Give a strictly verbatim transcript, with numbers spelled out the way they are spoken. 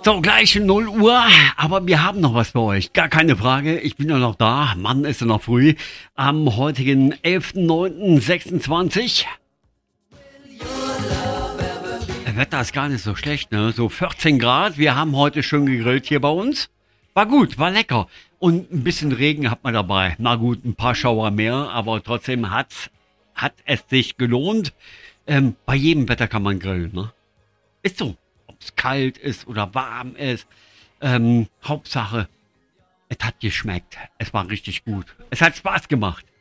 So, gleich null Uhr, aber wir haben noch was für euch. Gar keine Frage, ich bin ja noch da. Mann, ist ja noch früh. Am heutigen elften neunten sechsundzwanzig. Das Wetter ist gar nicht so schlecht, ne? So vierzehn Grad. Wir haben heute schön gegrillt hier bei uns. War gut, war lecker. Und ein bisschen Regen hat man dabei. Na gut, ein paar Schauer mehr, aber trotzdem hat's, hat es sich gelohnt. Ähm, bei jedem Wetter kann man grillen, ne? Ist so. Ob es kalt ist oder warm ist. Ähm, Hauptsache, es hat geschmeckt. Es war richtig gut. Es hat Spaß gemacht.